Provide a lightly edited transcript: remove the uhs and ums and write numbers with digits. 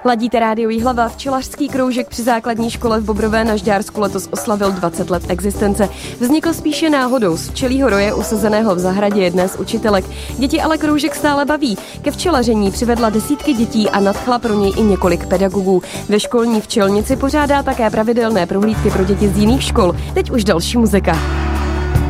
Ladíte Rádio Jihlava. Včelařský kroužek při základní škole v Bobrové na Žďársku letos oslavil 20 let existence. Vznikl spíše náhodou. Z včelího roje usazeného v zahradě jedné z učitelek. Děti ale kroužek stále baví. Ke včelaření přivedla desítky dětí a nadchla pro něj i několik pedagogů. Ve školní včelnici pořádá také pravidelné prohlídky pro děti z jiných škol. Teď už další muzika.